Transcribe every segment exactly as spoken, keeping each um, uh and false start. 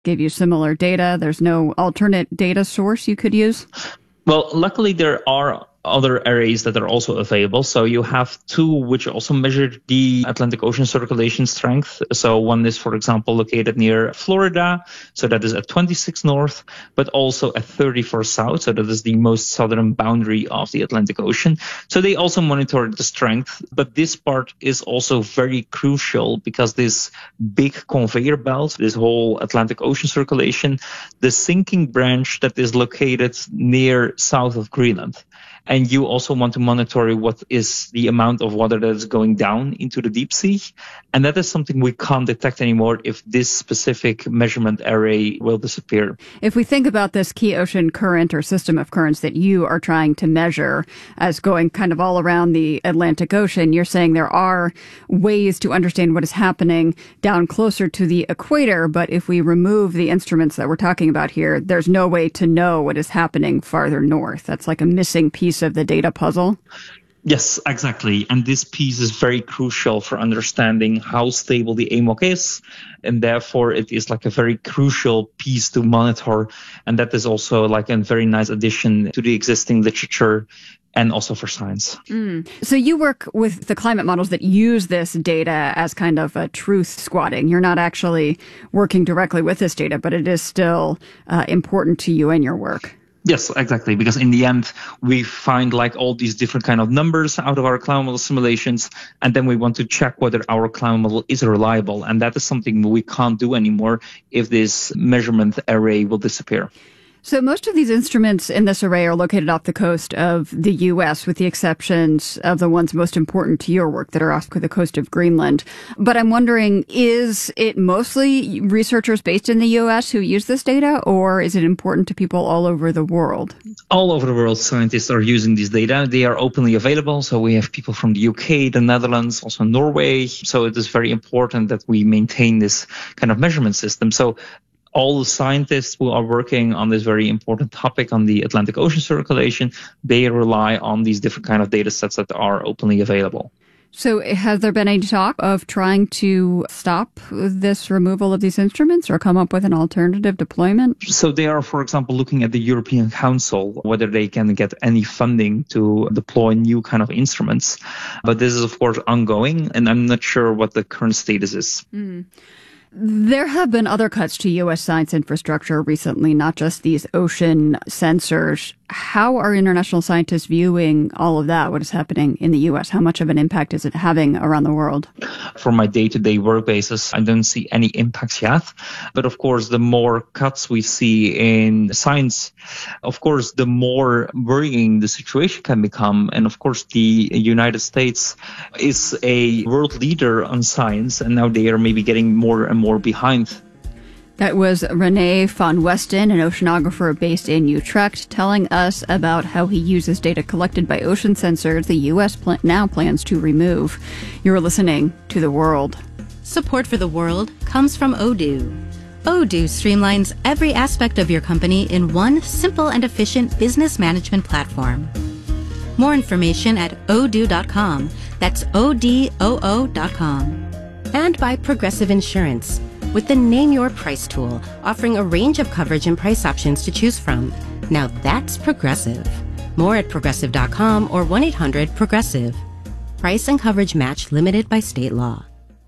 gave you similar data? There's no alternate data source you could use? Well, luckily there are other arrays that are also available. So you have two which also measure the Atlantic Ocean circulation strength. So one is, for example, located near Florida. So that is at twenty-six north, but also at thirty-four south. So that is the most southern boundary of the Atlantic Ocean. So they also monitor the strength. But this part is also very crucial because this big conveyor belt, this whole Atlantic Ocean circulation, the sinking branch that is located near south of Greenland. And you also want to monitor what is the amount of water that is going down into the deep sea. And that is something we can't detect anymore if this specific measurement array will disappear. If we think about this key ocean current or system of currents that you are trying to measure as going kind of all around the Atlantic Ocean, you're saying there are ways to understand what is happening down closer to the equator. But if we remove the instruments that we're talking about here, there's no way to know what is happening farther north. That's like a missing piece of the data puzzle. Yes, exactly. And this piece is very crucial for understanding how stable the A M O C is. And therefore, it is like a very crucial piece to monitor. And that is also like a very nice addition to the existing literature and also for science. Mm. So you work with the climate models that use this data as kind of a truth squatting. You're not actually working directly with this data, but it is still uh, important to you and your work. Yes, exactly. Because in the end, we find like all these different kind of numbers out of our climate model simulations, and then we want to check whether our climate model is reliable. And that is something we can't do anymore if this measurement array will disappear. So most of these instruments in this array are located off the coast of the U S, with the exceptions of the ones most important to your work that are off the coast of Greenland. But I'm wondering, is it mostly researchers based in the U S who use this data, or is it important to people all over the world? All over the world, scientists are using this data. They are openly available. So we have people from the U K, the Netherlands, also Norway. So it is very important that we maintain this kind of measurement system. So all the scientists who are working on this very important topic on the Atlantic Ocean circulation, they rely on these different kind of data sets that are openly available. So has there been any talk of trying to stop this removal of these instruments or come up with an alternative deployment? So they are, for example, looking at the European Council, whether they can get any funding to deploy new kind of instruments. But this is, of course, ongoing, and I'm not sure what the current status is. Mm. There have been other cuts to U S science infrastructure recently, not just these ocean sensors. How are international scientists viewing all of that, what is happening in the U S? How much of an impact is it having around the world? For my day-to-day work basis, I don't see any impacts yet. But of course, the more cuts we see in science, of course, the more worrying the situation can become. And of course, the United States is a world leader on science, and now they are maybe getting more and more behind. That was René van Westen, an oceanographer based in Utrecht, telling us about how he uses data collected by ocean sensors the U S pl- now plans to remove. You're listening to The World. Support for The World comes from Odoo. Odoo streamlines every aspect of your company in one simple and efficient business management platform. More information at odoo dot com. That's O D O O dot com. And by Progressive Insurance, with the Name Your Price tool, offering a range of coverage and price options to choose from. Now that's Progressive. More at progressive dot com or one eight hundred progressive. Price and coverage match limited by state law.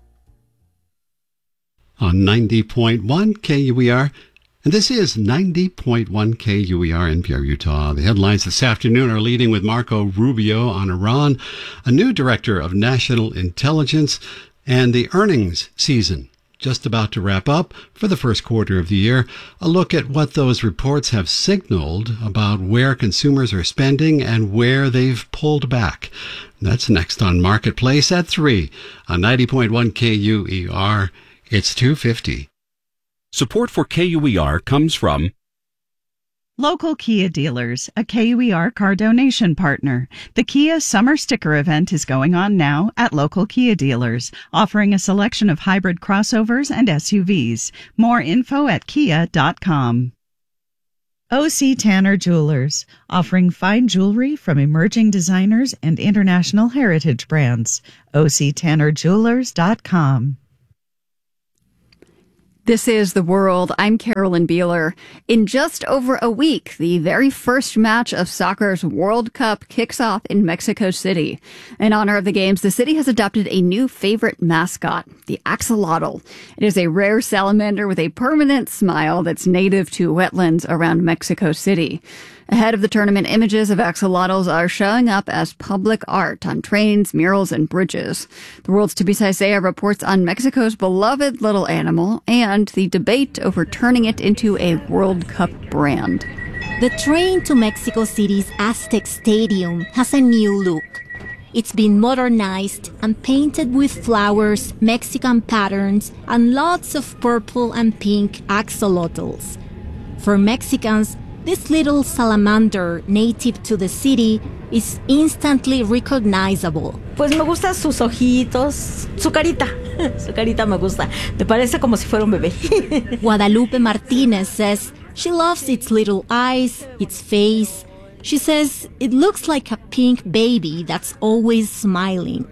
On ninety point one K U E R, and this is ninety point one K U E R N P R Utah. The headlines this afternoon are leading with Marco Rubio on Iran, a new director of national intelligence, and the earnings season just about to wrap up for the first quarter of the year. A look at what those reports have signaled about where consumers are spending and where they've pulled back. That's next on Marketplace at three on ninety point one K U E R. It's two fifty. Support for K U E R comes from Local Kia dealers, a K U E R car donation partner. The Kia Summer Sticker Event is going on now at local Kia dealers, offering a selection of hybrid crossovers and S U Vs. More info at kia dot com. O C Tanner Jewelers, offering fine jewelry from emerging designers and international heritage brands. O C Tanner Jewelers dot com. This is The World. I'm Carolyn Beeler. In just over a week, the very first match of soccer's World Cup kicks off in Mexico City. In honor of the games, the city has adopted a new favorite mascot, the axolotl. It is a rare salamander with a permanent smile that's native to wetlands around Mexico City. Ahead of the tournament, images of axolotls are showing up as public art on trains, murals, and bridges. The World's Theresa Isaiah reports on Mexico's beloved little animal and the debate over turning it into a World Cup brand. The train to Mexico City's Aztec Stadium has a new look. It's been modernized and painted with flowers, Mexican patterns, and lots of purple and pink axolotls. For Mexicans, this little salamander, native to the city, is instantly recognizable. Pues me gustan sus ojitos, su carita. Su carita me gusta. Me parece como si fuera un bebé. Guadalupe Martinez says she loves its little eyes, its face. She says it looks like a pink baby that's always smiling.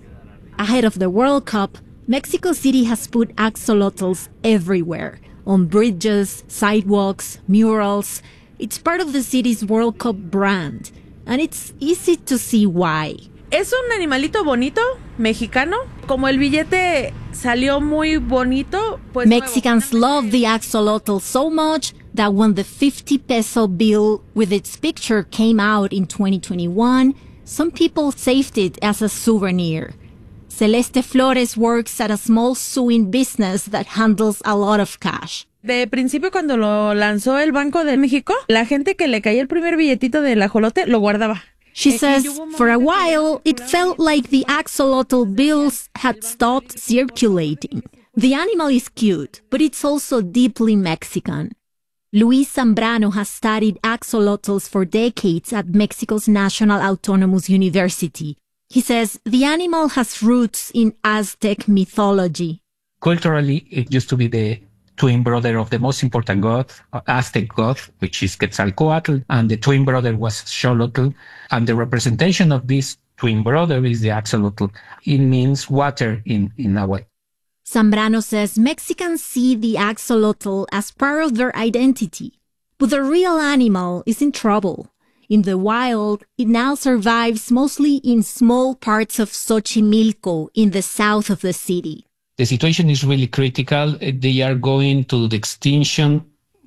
Ahead of the World Cup, Mexico City has put axolotls everywhere. On bridges, sidewalks, murals. It's part of the city's World Cup brand, and it's easy to see why. Es un animalito bonito, mexicano. Como el billete salió muy bonito, pues Mexicans love the axolotl so much that when the fifty peso bill with its picture came out in twenty twenty-one, some people saved it as a souvenir. Celeste Flores works at a small sewing business that handles a lot of cash. De principio, cuando lo lanzó el Banco de México, la gente que le caía el primer billetito del ajolote lo guardaba. She says, for a while, it felt like the axolotl bills had stopped circulating. The animal is cute, but it's also deeply Mexican. Luis Zambrano has studied axolotls for decades at Mexico's National Autonomous University. He says the animal has roots in Aztec mythology. Culturally, it used to be the twin brother of the most important god, Aztec god, which is Quetzalcoatl, and the twin brother was Xolotl, and the representation of this twin brother is the axolotl. It means water in, in Nahuatl. Zambrano says Mexicans see the axolotl as part of their identity, but the real animal is in trouble. In the wild, it now survives mostly in small parts of Xochimilco in the south of the city. The situation is really critical. They are going to the extinction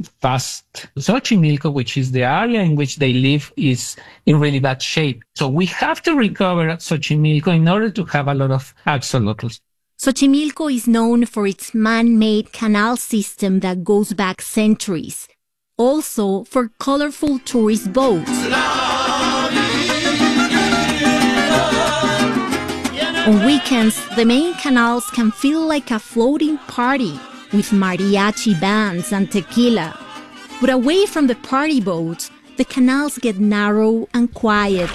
fast. Xochimilco, which is the area in which they live, is in really bad shape. So we have to recover Xochimilco in order to have a lot of axolotls. Xochimilco is known for its man-made canal system that goes back centuries. Also for colorful tourist boats. On weekends, the main canals can feel like a floating party with mariachi bands and tequila. But away from the party boats, the canals get narrow and quiet.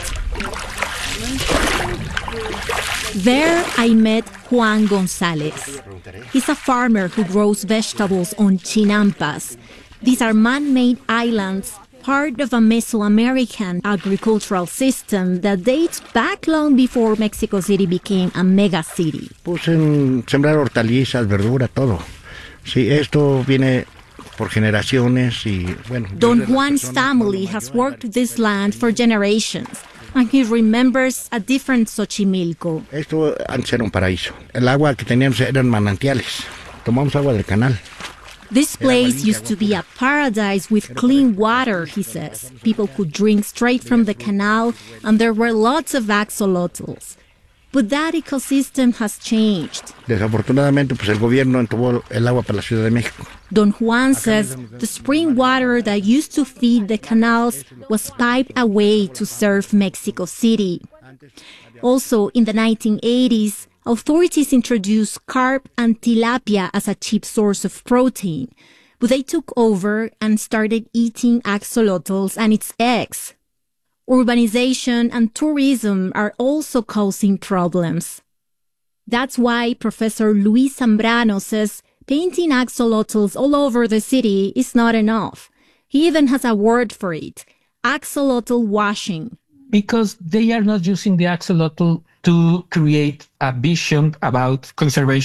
There, I met Juan Gonzalez. He's a farmer who grows vegetables on chinampas. These are man-made islands, part of a Mesoamerican agricultural system that dates back long before Mexico City became a mega city. Puse en sembrar hortalizas, verdura, todo. Sí, esto viene por generaciones y bueno. Don Juan's family has worked this land for generations, and he remembers a different Xochimilco. Esto antes era un paraíso. El agua que teníamos eran manantiales. Tomamos agua del canal. This place used to be a paradise with clean water, he says. People could drink straight from the canal, and there were lots of axolotls. But that ecosystem has changed. Desafortunadamente, pues el gobierno entubó el agua para la Ciudad de México. Don Juan says the spring water that used to feed the canals was piped away to serve Mexico City. Also, in the nineteen eighties, authorities introduced carp and tilapia as a cheap source of protein, but they took over and started eating axolotls and its eggs. Urbanization and tourism are also causing problems. That's why Professor Luis Zambrano says painting axolotls all over the city is not enough. He even has a word for it, axolotl washing. Because they are not using the axolotl to create a vision about conservation.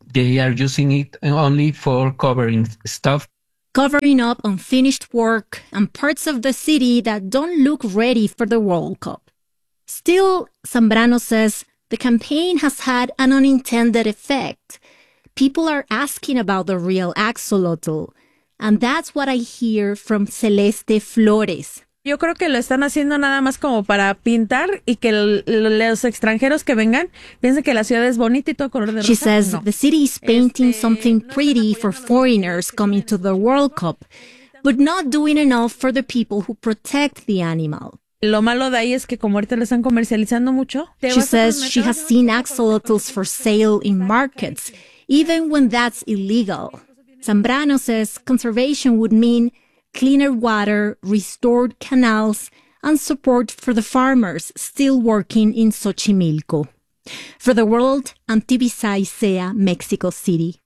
they are using it only for covering stuff. Covering up unfinished work and parts of the city that don't look ready for the World Cup. Still, Zambrano says the campaign has had an unintended effect. People are asking about the real axolotl, and that's what I hear from Celeste Flores. Yo creo que lo están haciendo nada más como para pintar y que el, los extranjeros que vengan piensen que la ciudad es bonita y todo color de rosa. She says no. the city is painting something pretty for foreigners coming to the World Cup, but not doing enough for the people who protect the animal. Lo malo de ahí es que como ahorita lo están comercializando mucho. She says she has seen axolotls for sale in markets, even when that's illegal. Zambrano says conservation would mean cleaner water, restored canals, and support for the farmers still working in Xochimilco. For the World, I'm Tibisay Sea, Mexico City.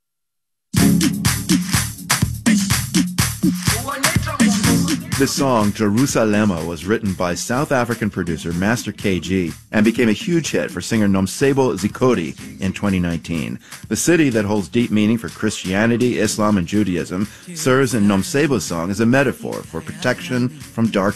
The song Jerusalema was written by South African producer Master K G and became a huge hit for singer Nomcebo Zikodi in twenty nineteen. The city that holds deep meaning for Christianity, Islam, and Judaism serves in Nomcebo's song as a metaphor for protection from dark